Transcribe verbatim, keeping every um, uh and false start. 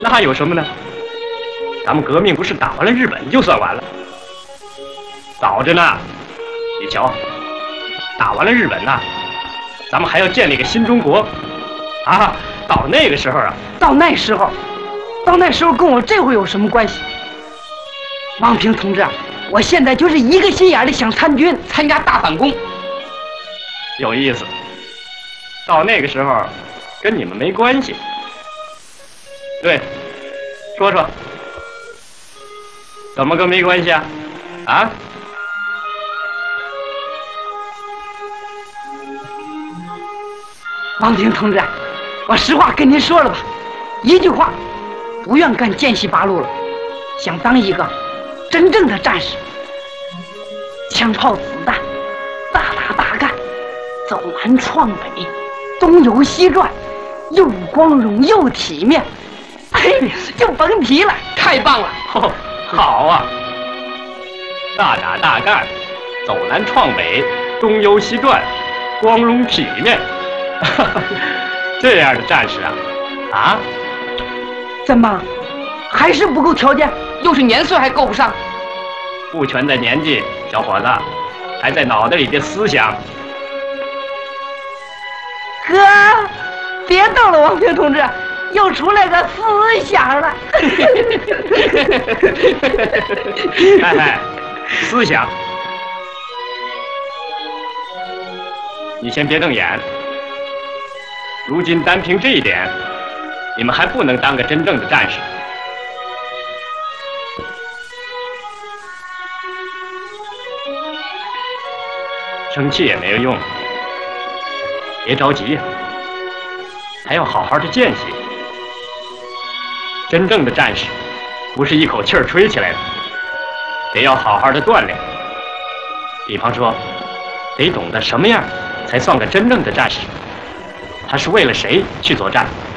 那有什么呢？咱们革命不是打完了日本就算完了，早着呢。你瞧，打完了日本呐，咱们还要建立个新中国啊！到那个时候啊， 到那时候，到那时候跟我这会有什么关系？王平同志，我现在就是一个心眼里想参军，参加大反攻。 有意思。到那个时候，跟你们没关系。对，说说，怎么个没关系啊？啊？ 王平同志，我实话跟您说了吧，一句话，不愿干剑西八路了，想当一个真正的战士。枪炮子弹，大打大干，走南闯北，东游西转，又光荣又体面，嘿，就甭提了，太棒了！ 哦，好啊，大打大干，走南闯北，东游西转，光荣体面。这样的战士啊，啊？ 怎么，还是不够条件？又是年岁还够不上？ 不全在年纪，小伙子，还在脑袋里的思想。 哥，别逗了，王平同志，又出来个思想了。 哎哎，思想，你先别瞪眼。如今单凭这一点，你们还不能当个真正的战士。生气也没有用，别着急呀，还要好好的见习。真正的战士，不是一口气儿吹起来的，得要好好的锻炼。比方说，得懂得什么样才算个真正的战士。他是为了谁去作战？